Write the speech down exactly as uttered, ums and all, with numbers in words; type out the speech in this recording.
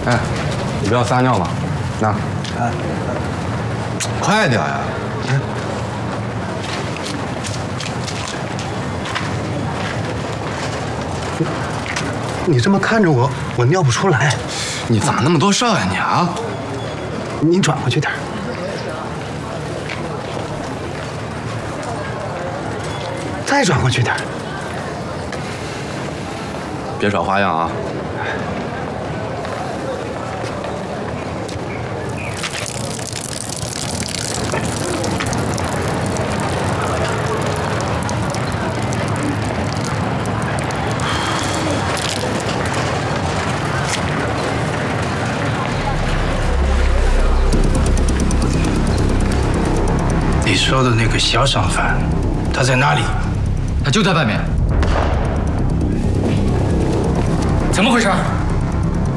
哎，你不要撒尿了，那，哎，快点呀！ 你这么看着我，我尿不出来。 你咋那么多事儿呀你啊？ 你转过去点。再转过去点。 别耍花样啊！ 你说的那个小商贩，他在哪里？ 他就在外面。怎么回事？